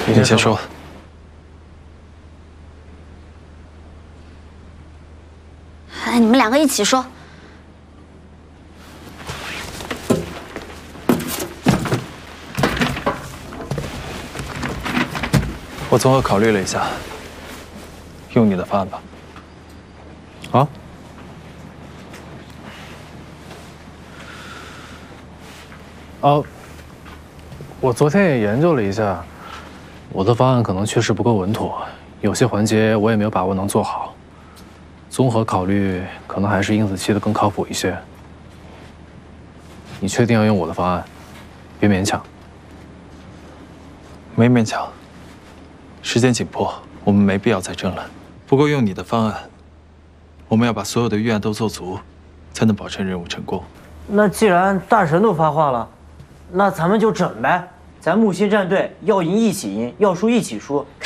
你先说。 哎，你们两个一起说。 我综合考虑了一下，用你的方案吧。 好。我昨天也研究了一下，我的方案可能确实不够稳妥，有些环节我也没有把握能做好。综合考虑，可能还是殷子期的更靠谱一些。你确定要用我的方案？别勉强。 没勉强。时间紧迫，我们没必要再争了。不过用你的方案，我们要把所有的预案都做足，才能保证任务成功。 那既然大神都发话了，那咱们就整呗。咱木星战队要赢一起赢，要输一起输，